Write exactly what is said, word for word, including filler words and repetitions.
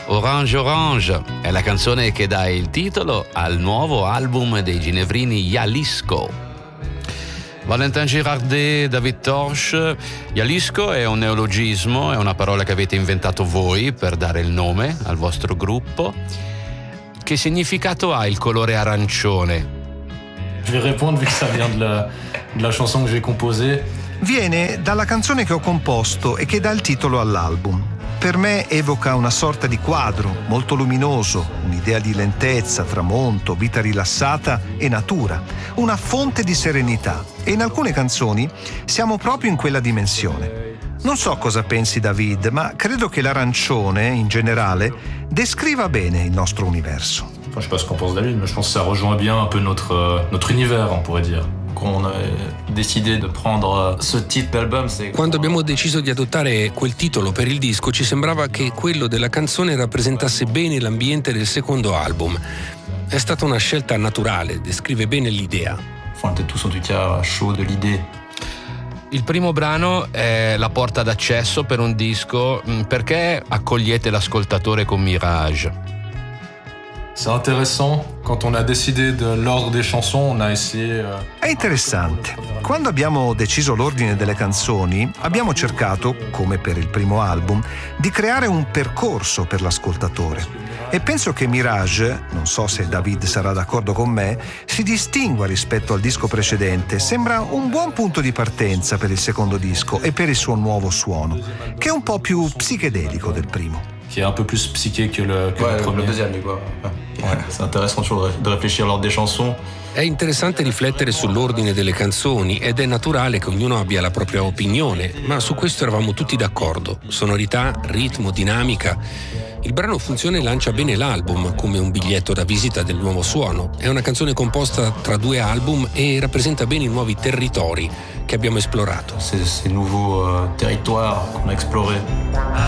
Orange Orange è la canzone che dà il titolo al nuovo album dei ginevrini Jalisco. Valentin Girardet, David Torch. Jalisco è un neologismo, è una parola che avete inventato voi per dare il nome al vostro gruppo. Che significato ha il colore arancione? Je vais répondre vu que ça vient de la, de la chanson que j'ai composée. Viene dalla canzone che ho composto e che dà il titolo all'album. Per me evoca una sorta di quadro molto luminoso, un'idea di lentezza, tramonto, vita rilassata e natura, una fonte di serenità. E in alcune canzoni siamo proprio in quella dimensione. Non so cosa pensi David, ma credo che l'arancione, in generale, descriva bene il nostro universo. Enfin, je sais pas ce qu'en pense David, mais je pense que ça rejoint bien un peu notre, notre univers, on pourrait dire. Quand on a décidé de prendre ce titre d'album, c'est... Quando abbiamo deciso di adottare quel titolo per il disco, ci sembrava che quello della canzone rappresentasse bene l'ambiente del secondo album. È stata una scelta naturale, descrive bene l'idea. Enfin, on était tous en tout cas chauds de l'idée. Il primo brano è la porta d'accesso per un disco. Perché accogliete l'ascoltatore con Mirage? C'est intéressant, quand on a décidé de l'ordre des chansons, on a essayé... È interessante. Quando abbiamo deciso l'ordine delle canzoni, abbiamo cercato, come per il primo album, di creare un percorso per l'ascoltatore. E penso che Mirage, non so se David sarà d'accordo con me, si distingua rispetto al disco precedente. Sembra un buon punto di partenza per il secondo disco e per il suo nuovo suono, che è un po' più psichedelico del primo. Qui est un peu plus psyché que le, que ouais, le premier. Le deuxième, du coup. Ouais, c'est intéressant toujours de réfléchir l'ordre des chansons. È interessante riflettere sull'ordine delle canzoni ed è naturale che ognuno abbia la propria opinione, ma su questo eravamo tutti d'accordo. Sonorità, ritmo, dinamica. Il brano funziona e lancia bene l'album come un biglietto da visita del nuovo suono. È una canzone composta tra due album e rappresenta bene i nuovi territori che abbiamo esplorato. Ces, ces nouveaux euh, territoires qu'on a explorés.